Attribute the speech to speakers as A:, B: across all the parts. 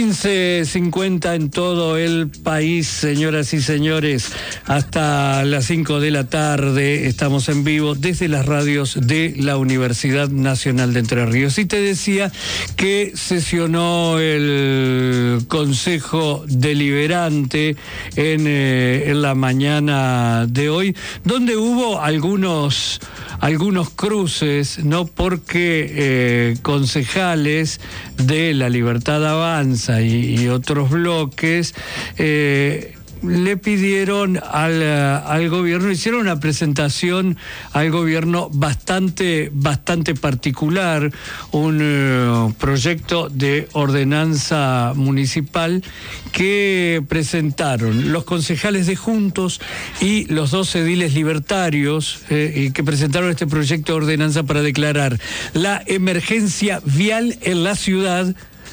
A: 15:50 en todo el país, señoras y señores. Hasta las 5 de la tarde estamos en vivo desde las radios de la Universidad Nacional de Entre Ríos. Y te decía que sesionó el Consejo Deliberante en la mañana de hoy, donde hubo algunos cruces, ¿no? Porque concejales de La Libertad Avanza y otros bloques le pidieron al gobierno, hicieron una presentación al gobierno bastante particular, un proyecto de ordenanza municipal que presentaron los concejales de Juntos y los 2 ediles libertarios, y que presentaron este proyecto de ordenanza para declarar la emergencia vial en la ciudad.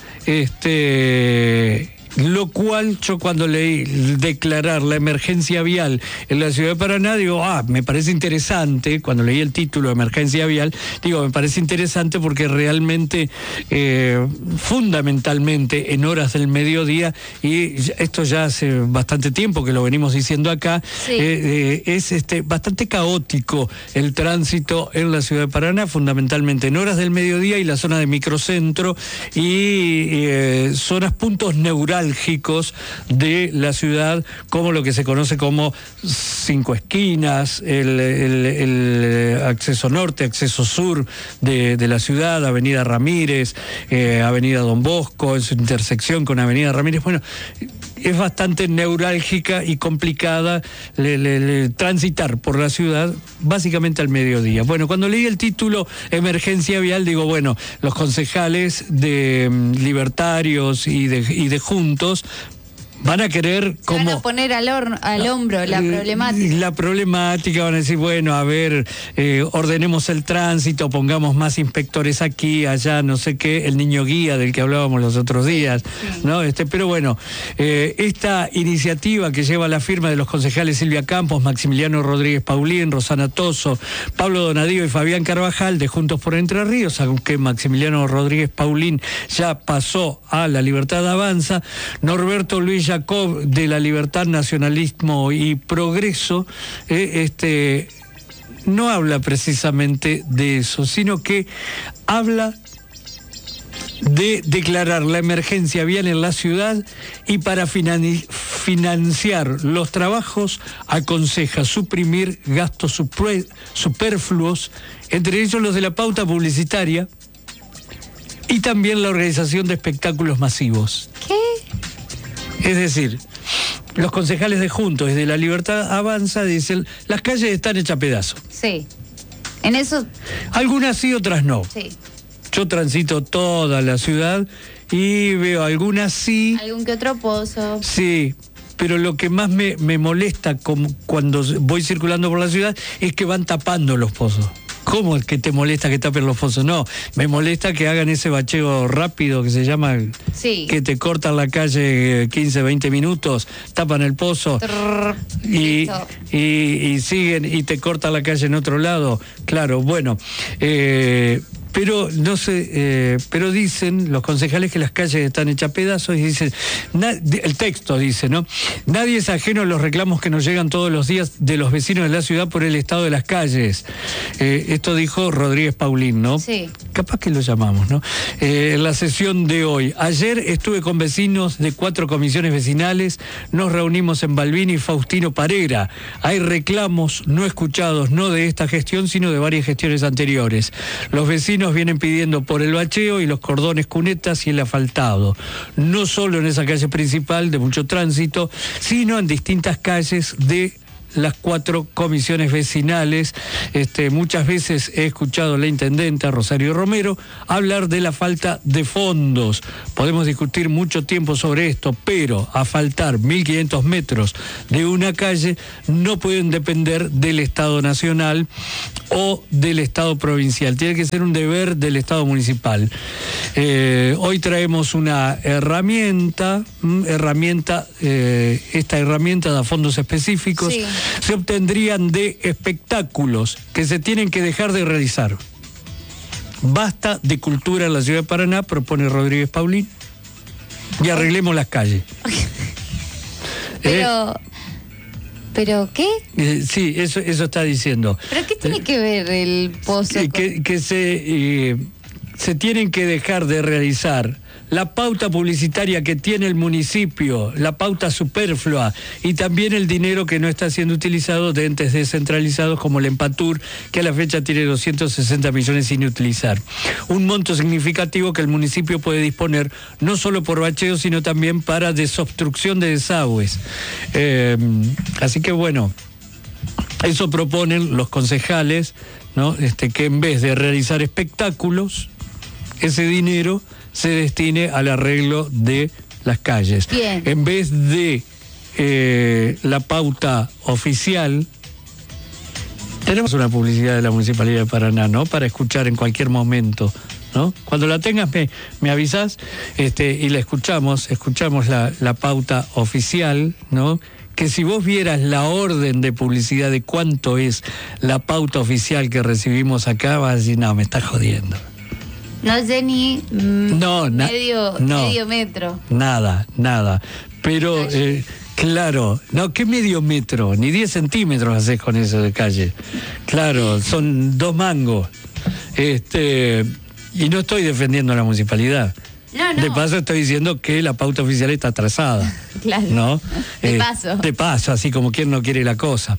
A: Lo cual yo cuando leí declarar la emergencia vial en la ciudad de Paraná, digo, me parece interesante. Cuando leí el título, emergencia vial, digo, me parece interesante porque realmente, fundamentalmente en horas del mediodía, y esto ya hace bastante tiempo que lo venimos diciendo acá, sí. Es bastante caótico el tránsito en la ciudad de Paraná, fundamentalmente en horas del mediodía y la zona de microcentro y zonas, puntos neurálgicos de la ciudad, como lo que se conoce como 5 esquinas, el acceso norte, acceso sur de la ciudad, Avenida Ramírez, Avenida Don Bosco, en su intersección con Avenida Ramírez. Bueno, es bastante neurálgica y complicada transitar por la ciudad, básicamente al mediodía. Bueno, cuando leí el título emergencia vial, digo, bueno, los concejales de libertarios y de Juntos van a querer como...
B: Van a poner al hombro la problemática.
A: La problemática, van a decir, bueno, a ver, ordenemos el tránsito, pongamos más inspectores aquí, allá, no sé qué, el niño guía del que hablábamos los otros días, sí. ¿No? Pero bueno, esta iniciativa que lleva la firma de los concejales Silvia Campos, Maximiliano Rodríguez Paulín, Rosana Toso, Pablo Donadío y Fabián Carvajal de Juntos por Entre Ríos, aunque Maximiliano Rodríguez Paulín ya pasó a La Libertad Avanza, Norberto Luis Jacob de La Libertad, Nacionalismo y Progreso, no habla precisamente de eso, sino que habla de declarar la emergencia vial en la ciudad y para financiar los trabajos aconseja suprimir gastos superfluos, entre ellos los de la pauta publicitaria y también la organización de espectáculos masivos.
B: ¿Qué?
A: Es decir, los concejales de Juntos y de La Libertad Avanza dicen, las calles están hechas pedazos.
B: Sí. En eso...
A: Algunas sí, otras no.
B: Sí.
A: Yo transito toda la ciudad y veo algunas sí.
B: Algún que otro pozo.
A: Sí, pero lo que más me molesta cuando voy circulando por la ciudad es que van tapando los pozos. ¿Cómo es que te molesta que tapen los pozos? No, me molesta que hagan ese bacheo rápido que se llama,
B: sí.
A: Que te cortan la calle 15, 20 minutos, tapan el pozo y siguen y te cortan la calle en otro lado. Claro, bueno, pero no sé, pero dicen los concejales que las calles están hechas pedazos y dicen, el texto dice, ¿no? Nadie es ajeno a los reclamos que nos llegan todos los días de los vecinos de la ciudad por el estado de las calles. Esto dijo Rodríguez Paulín, ¿no?
B: Sí.
A: Capaz que lo llamamos, ¿no? En la sesión de hoy. Ayer estuve con vecinos de 4 comisiones vecinales, nos reunimos en Balbín y Faustino Parera. Hay reclamos no escuchados, no de esta gestión, sino de varias gestiones anteriores. Los vecinos vienen pidiendo por el bacheo y los cordones cunetas y el asfaltado, no solo en esa calle principal de mucho tránsito, sino en distintas calles de las 4 comisiones vecinales. Muchas veces he escuchado a la intendenta Rosario Romero hablar de la falta de fondos. Podemos discutir mucho tiempo sobre esto, pero asfaltar 1.500 metros de una calle no pueden depender del Estado nacional o del Estado provincial. Tiene que ser un deber del Estado municipal. Hoy traemos una herramienta, esta herramienta da fondos específicos. Sí. Se obtendrían de espectáculos que se tienen que dejar de realizar. Basta de cultura en la ciudad de Paraná, propone Rodríguez Paulín. y arreglemos las calles.
B: ¿Pero qué?
A: Sí, eso está diciendo.
B: ¿Pero qué tiene que ver el pozo?
A: Que se tienen que dejar de realizar la pauta publicitaria que tiene el municipio, la pauta superflua y también el dinero que no está siendo utilizado de entes descentralizados como el Empatur, que a la fecha tiene 260 millones sin utilizar. Un monto significativo que el municipio puede disponer no solo por bacheo, sino también para desobstrucción de desagües. Así que bueno, eso proponen los concejales, ¿no? Que en vez de realizar espectáculos, ese dinero se destine al arreglo de las calles.
B: Bien.
A: En vez de la pauta oficial, tenemos una publicidad de la Municipalidad de Paraná, ¿no? Para escuchar en cualquier momento, ¿no? Cuando la tengas me avisás y la escuchamos la pauta oficial, ¿no? Que si vos vieras la orden de publicidad de cuánto es la pauta oficial que recibimos acá, vas a decir, no, me estás jodiendo.
B: No sé ni medio metro.
A: Nada. Pero, claro, no, ¿qué medio metro? Ni 10 centímetros haces con eso de calle. Claro, son 2 mangos. Y no estoy defendiendo a la municipalidad.
B: No.
A: De paso estoy diciendo que la pauta oficial está atrasada.
B: Claro.
A: ¿No?
B: De paso,
A: así como quien no quiere la cosa.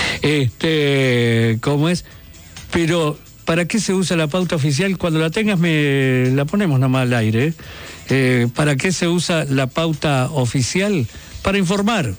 A: ¿Cómo es? Pero ¿para qué se usa la pauta oficial? Cuando la tengas la ponemos nomás al aire. ¿Para qué se usa la pauta oficial? Para informar.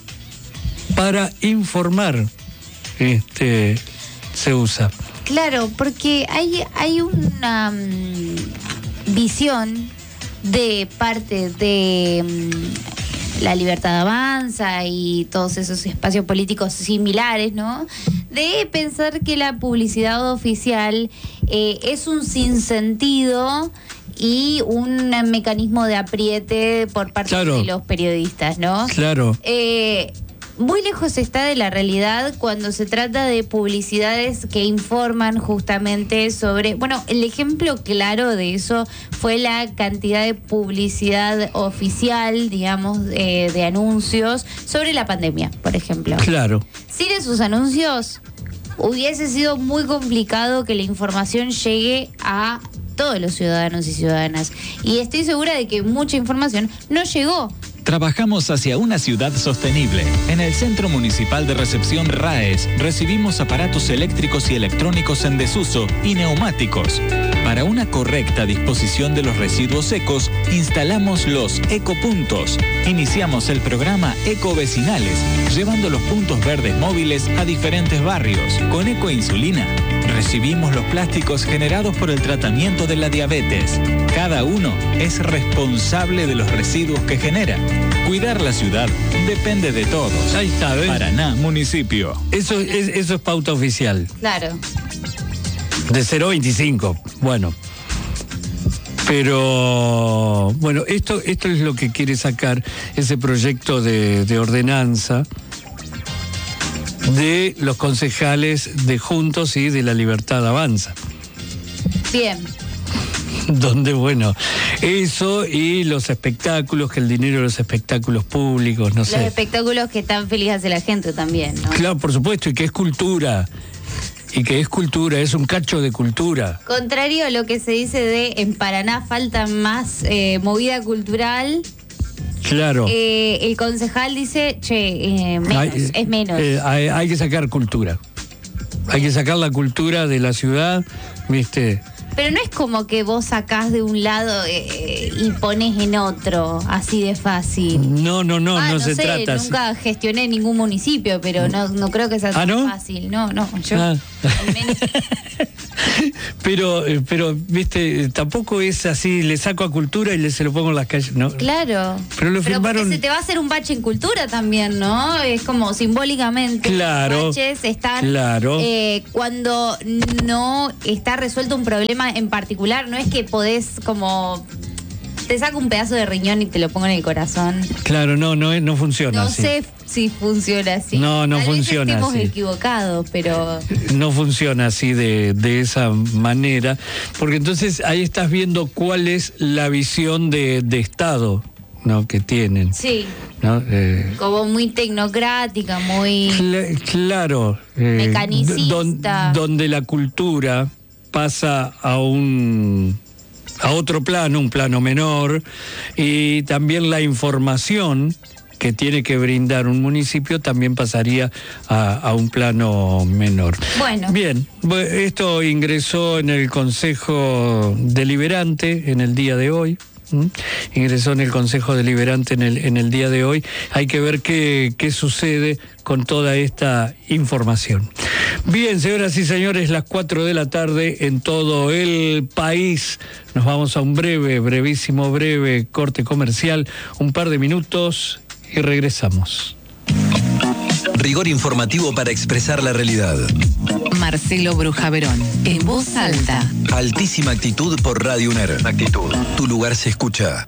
A: Se usa.
B: Claro, porque hay una visión de parte de La Libertad Avanza y todos esos espacios políticos similares, ¿no? De pensar que la publicidad oficial es un sinsentido y un mecanismo de apriete por parte de los periodistas, ¿no?
A: Claro.
B: Muy lejos está de la realidad cuando se trata de publicidades que informan justamente sobre... Bueno, el ejemplo claro de eso fue la cantidad de publicidad oficial, digamos, de anuncios sobre la pandemia, por ejemplo.
A: Claro.
B: Sin esos anuncios, hubiese sido muy complicado que la información llegue a todos los ciudadanos y ciudadanas. Y estoy segura de que mucha información no llegó.
C: Trabajamos hacia una ciudad sostenible. En el Centro Municipal de Recepción RAES recibimos aparatos eléctricos y electrónicos en desuso y neumáticos. Para una correcta disposición de los residuos secos, instalamos los ecopuntos. Iniciamos el programa Ecovecinales, llevando los puntos verdes móviles a diferentes barrios. Con Ecoinsulina, recibimos los plásticos generados por el tratamiento de la diabetes. Cada uno es responsable de los residuos que genera. Cuidar la ciudad depende de todos.
A: Ahí está, ¿ves?
C: Paraná, municipio.
A: Eso es pauta oficial.
B: Claro.
A: De 0,25. Bueno. Pero, bueno, esto es lo que quiere sacar ese proyecto de ordenanza de los concejales de Juntos y de La Libertad Avanza.
B: Bien.
A: Donde, bueno, eso y los espectáculos, que el dinero de los espectáculos públicos, no sé.
B: Los espectáculos que tan feliz hace la gente también, ¿no?
A: Claro, por supuesto, y que es cultura. Es un cacho de cultura.
B: Contrario a lo que se dice de en Paraná falta más movida cultural.
A: Claro.
B: El concejal dice, menos, es menos.
A: Hay que sacar cultura. Hay que sacar la cultura de la ciudad, ¿viste?
B: Pero no es como que vos sacás de un lado y pones en otro, así de fácil.
A: No se trata así.
B: Nunca gestioné ningún municipio, pero no creo que sea tan fácil. No, yo al menos... Pero, viste, tampoco es así, le saco a cultura y se lo pongo en las calles, ¿no? Claro.
A: Pero firmaron...
B: porque se te va a hacer un bache en cultura también, ¿no? Es como simbólicamente.
A: Claro.
B: Los baches están cuando no está resuelto un problema en particular, no es que podés como... Te saco un pedazo de riñón y te lo pongo en el corazón.
A: Claro, no funciona así.
B: No sé si funciona así.
A: No funciona
B: así. Estemos
A: así.
B: equivocados, pero...
A: No funciona así de esa manera, porque entonces ahí estás viendo cuál es la visión de Estado, ¿no?, que tienen.
B: Sí.
A: ¿No?
B: Como muy tecnocrática, muy
A: claro,
B: mecanicista.
A: Donde la cultura pasa a otro plano, un plano menor, y también la información que tiene que brindar un municipio también pasaría a un plano menor.
B: Bueno.
A: Bien, esto ingresó en el Consejo Deliberante en el día de hoy. Ingresó en el Consejo Deliberante en el día de hoy. Hay que ver qué sucede con toda esta información. Bien, señoras y señores, las 4 de la tarde en todo el país. Nos vamos a un brevísimo corte comercial, un par de minutos y regresamos.
D: Rigor informativo para expresar la realidad.
E: Marcelo Brujaverón, en voz alta.
D: Altísima actitud por Radio UNER. Actitud. Tu lugar se escucha.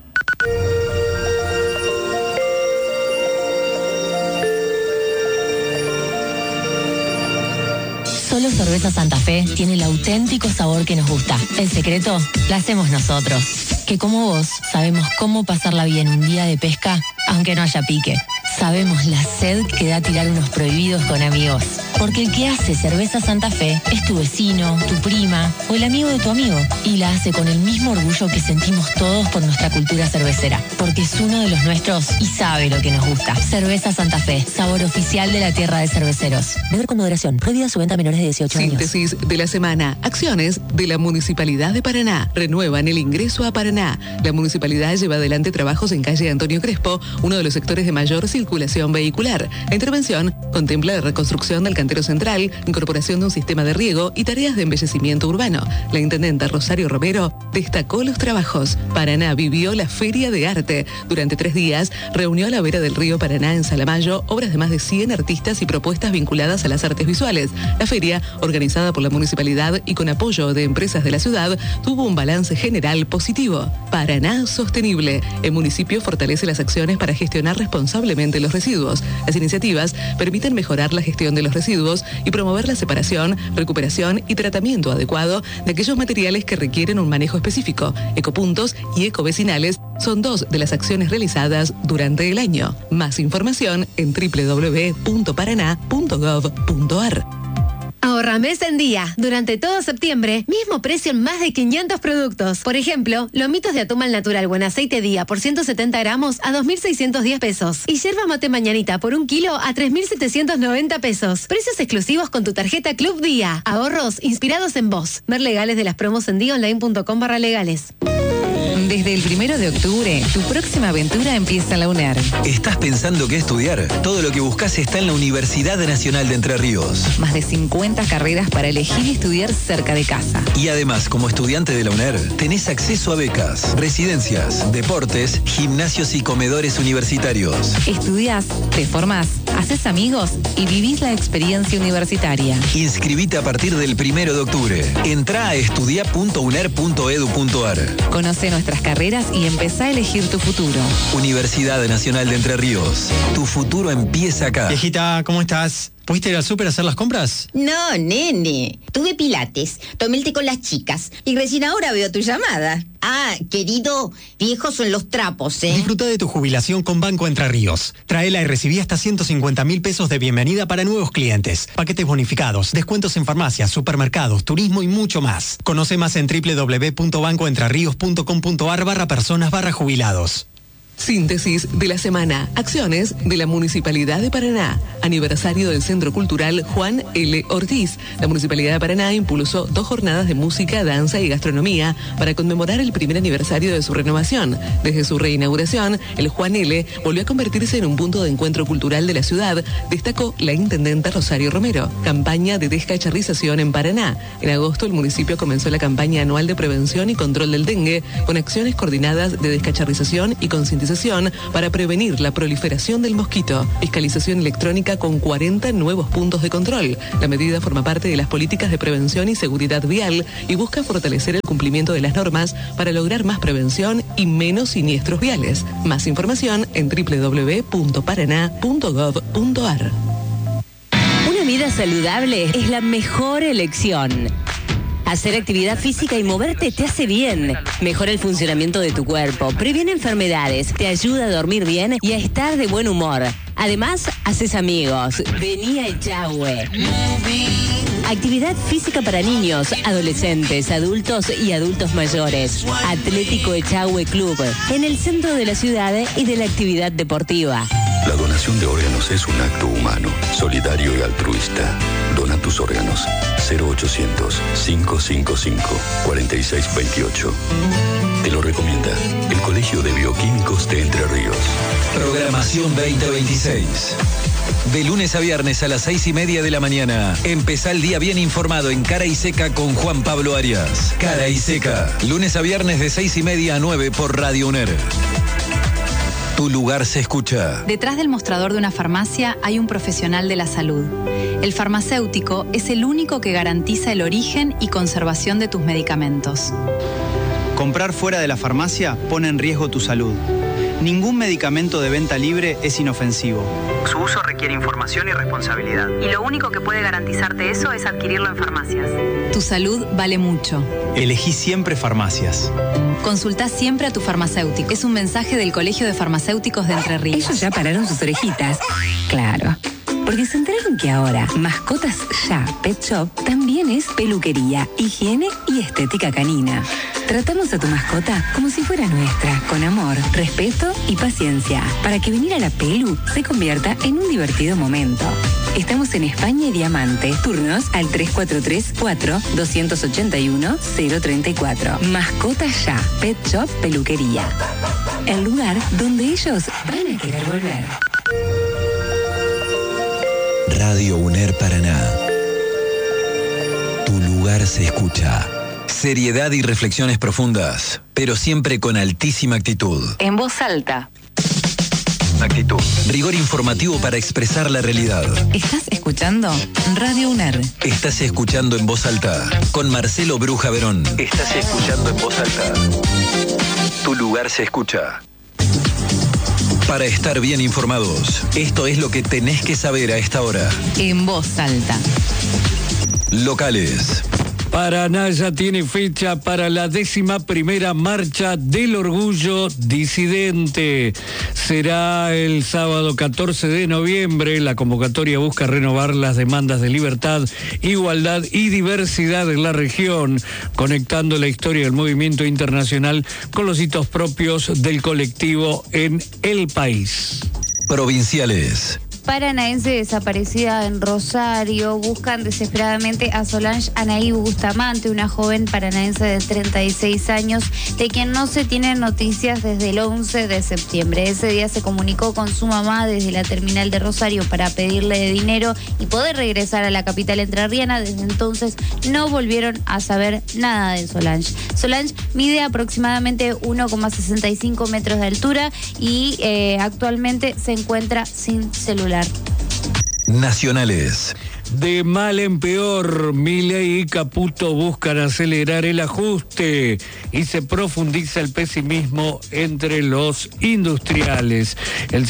F: Solo Cerveza Santa Fe tiene el auténtico sabor que nos gusta. El secreto la hacemos nosotros, que como vos sabemos cómo pasarla bien un día de pesca, aunque no haya pique. Sabemos la sed que da tirar unos prohibidos con amigos. Porque el que hace Cerveza Santa Fe es tu vecino, tu prima o el amigo de tu amigo. Y la hace con el mismo orgullo que sentimos todos por nuestra cultura cervecera. Porque es uno de los nuestros y sabe lo que nos gusta. Cerveza Santa Fe, sabor oficial de la tierra de cerveceros. Beber con moderación. Prohibida su venta a menores de 18 años.
E: Síntesis de la semana. Acciones de la Municipalidad de Paraná. Renuevan el ingreso a Paraná. La Municipalidad lleva adelante trabajos en calle Antonio Crespo, uno de los sectores de mayor circulación vehicular. La intervención contempla la reconstrucción del cantero central, incorporación de un sistema de riego y tareas de embellecimiento urbano. La intendenta Rosario Romero destacó los trabajos. Paraná vivió la Feria de Arte. Durante 3 días reunió a la vera del río Paraná en Salamayo obras de más de 100 artistas y propuestas vinculadas a las artes visuales. La feria, organizada por la municipalidad y con apoyo de empresas de la ciudad, tuvo un balance general positivo. Paraná Sostenible. El municipio fortalece las acciones para gestionar responsablemente los residuos. Las iniciativas permiten mejorar la gestión de los residuos y promover la separación, recuperación y tratamiento adecuado de aquellos materiales que requieren un manejo específico. Ecopuntos y ecovecinales son 2 de las acciones realizadas durante el año. Más información en www.paraná.gov.ar.
G: Ahorra mes en día. Durante todo septiembre, mismo precio en más de 500 productos. Por ejemplo, lomitos de atún al natural buen aceite día por 170 gramos a 2.610 pesos. Y yerba mate mañanita por 1 kilo a 3.790 pesos. Precios exclusivos con tu tarjeta Club Día. Ahorros inspirados en vos. Ver legales de las promos en diaonline.com/legales.
E: Desde el 1 de octubre, tu próxima aventura empieza en la UNER.
D: ¿Estás pensando qué estudiar? Todo lo que buscas está en la Universidad Nacional de Entre Ríos.
E: Más de 50 carreras para elegir y estudiar cerca de casa.
D: Y además, como estudiante de la UNER, tenés acceso a becas, residencias, deportes, gimnasios y comedores universitarios.
E: Estudiás, te formás, haces amigos y vivís la experiencia universitaria.
D: Inscribite a partir del 1 de octubre. Entrá a estudia.uner.edu.ar.
E: Conoce nuestras carreras y empezá a elegir tu futuro.
D: Universidad Nacional de Entre Ríos. Tu futuro empieza acá.
H: Viejita, ¿cómo estás? ¿Pudiste ir al súper a hacer las compras?
I: No, nene. Tuve pilates, tomé el té con las chicas y recién ahora veo tu llamada. Ah, querido, viejos son los trapos, ¿eh?
H: Disfruta de tu jubilación con Banco Entre Ríos. Tráela y recibí hasta 150.000 pesos de bienvenida para nuevos clientes. Paquetes bonificados, descuentos en farmacias, supermercados, turismo y mucho más. Conoce más en www.bancoentrerrios.com.ar/personas/jubilados.
E: Síntesis de la semana. Acciones de la Municipalidad de Paraná. Aniversario del Centro Cultural Juan L. Ortiz. La Municipalidad de Paraná impulsó 2 jornadas de música, danza y gastronomía para conmemorar el primer aniversario de su renovación. Desde su reinauguración, el Juan L. volvió a convertirse en un punto de encuentro cultural de la ciudad, destacó la intendenta Rosario Romero. Campaña de descacharrización en Paraná. En agosto, el municipio comenzó la campaña anual de prevención y control del dengue, con acciones coordinadas de descacharrización y concientización para prevenir la proliferación del mosquito. Fiscalización electrónica con 40 nuevos puntos de control. La medida forma parte de las políticas de prevención y seguridad vial y busca fortalecer el cumplimiento de las normas para lograr más prevención y menos siniestros viales. Más información en www.paraná.gov.ar.
F: Una vida saludable es la mejor elección.
J: Hacer actividad física y moverte te hace bien. Mejora el funcionamiento de tu cuerpo, previene enfermedades, te ayuda a dormir bien y a estar de buen humor. Además, haces amigos. Vení a Echagüe. Actividad física para niños, adolescentes, adultos y adultos mayores. Atlético Echagüe Club, en el centro de la ciudad y de la actividad deportiva.
K: La donación de órganos es un acto humano, solidario y altruista. Dona tus órganos. 0800-555-4628. Te lo recomienda el Colegio de Bioquímicos de Entre Ríos.
D: Programación 2026. De lunes a viernes a las 6:30 de la mañana. Empezá el día bien informado en Cara y Seca con Juan Pablo Arias. Cara y Seca. Lunes a viernes de 6:30 a 9 por Radio UNER. Tu lugar se escucha.
L: Detrás del mostrador de una farmacia hay un profesional de la salud. El farmacéutico es el único que garantiza el origen y conservación de tus medicamentos.
M: Comprar fuera de la farmacia pone en riesgo tu salud. Ningún medicamento de venta libre es inofensivo. Su uso requiere información y responsabilidad.
L: Y lo único que puede garantizarte eso es adquirirlo en farmacias. Tu salud vale mucho.
M: Elegí siempre farmacias.
L: Consultá siempre a tu farmacéutico. Es un mensaje del Colegio de Farmacéuticos de Entre Ríos.
N: Ellos ya pararon sus orejitas. Claro. Porque se enteraron que ahora Mascotas Ya Pet Shop también es peluquería, higiene y estética canina. Tratamos a tu mascota como si fuera nuestra, con amor, respeto y paciencia, para que venir a la pelu se convierta en un divertido momento. Estamos en España y Diamante. Turnos al 3434-281-034. Mascotas Ya Pet Shop Peluquería. El lugar donde ellos van a querer volver.
D: Radio UNER Paraná. Tu lugar se escucha. Seriedad y reflexiones profundas, pero siempre con altísima actitud.
N: En voz alta.
D: Actitud. Rigor informativo para expresar la realidad.
N: ¿Estás escuchando? Radio UNER.
D: Estás escuchando En Voz Alta con Marcelo Bruja Verón. Estás escuchando En Voz Alta. Tu lugar se escucha. Para estar bien informados, esto es lo que tenés que saber a esta hora.
N: En Voz Alta.
D: Locales.
A: Paraná ya tiene fecha para la 11ª Marcha del Orgullo Disidente. Será el sábado 14 de noviembre. La convocatoria busca renovar las demandas de libertad, igualdad y diversidad en la región, conectando la historia del movimiento internacional con los hitos propios del colectivo en el país.
D: Provinciales.
B: Paranaense desaparecida en Rosario. Buscan desesperadamente a Solange Anaí Bustamante, una joven paranaense de 36 años, de quien no se tienen noticias desde el 11 de septiembre. Ese día se comunicó con su mamá desde la terminal de Rosario para pedirle dinero y poder regresar a la capital entrerriana. Desde entonces no volvieron a saber nada de Solange. Solange mide aproximadamente 1,65 metros de altura y actualmente se encuentra sin celular.
D: Nacionales.
A: De mal en peor, Milei y Caputo buscan acelerar el ajuste y se profundiza el pesimismo entre los industriales. El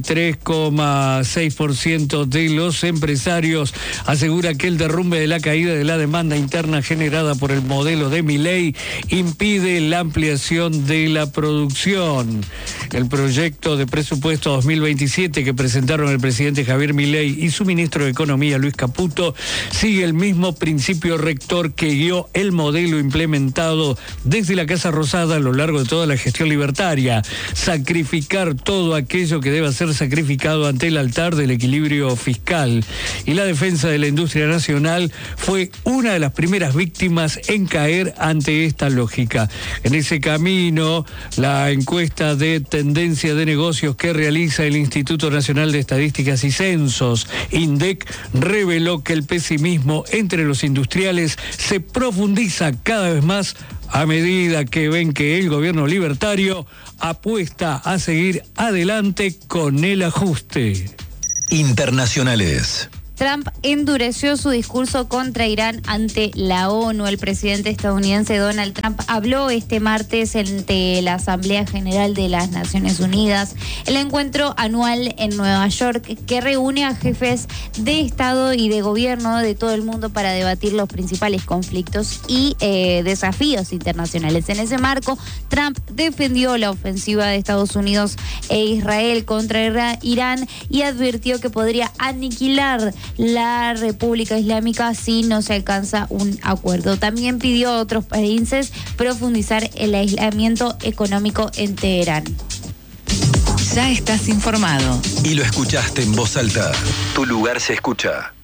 A: 53,6% de los empresarios asegura que el derrumbe de la caída de la demanda interna generada por el modelo de Milei impide la ampliación de la producción. El proyecto de presupuesto 2027 que presentaron el presidente Javier Milei y su ministro de Economía, Luis Caputo, sigue el mismo principio rector que guió el modelo implementado desde la Casa Rosada a lo largo de toda la gestión libertaria: sacrificar todo aquello que deba ser sacrificado ante el altar del equilibrio fiscal. Y la defensa de la industria nacional fue una de las primeras víctimas en caer ante esta lógica. En ese camino, la encuesta de tendencia de negocios que realiza el Instituto Nacional de Estadísticas y Censos, INDEC, reveló que el pesimismo entre los industriales se profundiza cada vez más a medida que ven que el gobierno libertario apuesta a seguir adelante con el ajuste.
D: Internacionales.
B: Trump endureció su discurso contra Irán ante la ONU. El presidente estadounidense Donald Trump habló este martes ante la Asamblea General de las Naciones Unidas, el encuentro anual en Nueva York que reúne a jefes de Estado y de gobierno de todo el mundo para debatir los principales conflictos y desafíos internacionales. En ese marco, Trump defendió la ofensiva de Estados Unidos e Israel contra Irán y advirtió que podría aniquilar la República Islámica si no se alcanza un acuerdo. También pidió a otros países profundizar el aislamiento económico en Teherán.
N: Ya estás informado.
D: Y lo escuchaste en voz alta. Tu lugar se escucha.